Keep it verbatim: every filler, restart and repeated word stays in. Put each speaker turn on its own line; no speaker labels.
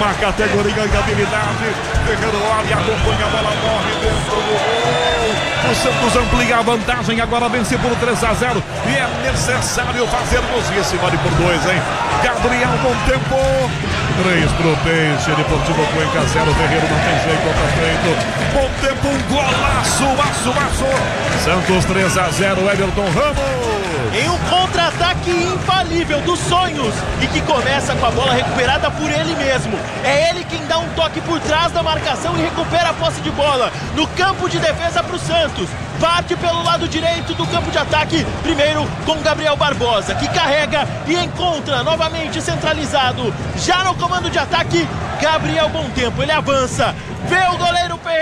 uma categoria de habilidade. Ferreiro olha e acompanha, a bola morre dentro do gol. O Santos amplia a vantagem, agora vence por três a zero. E é necessário fazermos isso. Vale por dois, hein? Gabriel, bom tempo. três pro Peixe, Deportivo Cuenca zero. Ferreiro não tem jeito, tá feito. Bom tempo, um golaço, aço, aço. Santos três a zero, Everton Ramos.
Em um contra-ataque infalível dos sonhos e que começa com a bola recuperada por ele mesmo. É ele quem dá um toque por trás da marcação e recupera a posse de bola no campo de defesa para o Santos. Parte pelo lado direito do campo de ataque, primeiro com Gabriel Barbosa, que carrega e encontra novamente centralizado. Já no comando de ataque, Gabriel Bom Tempo, ele avança, vê o goleiro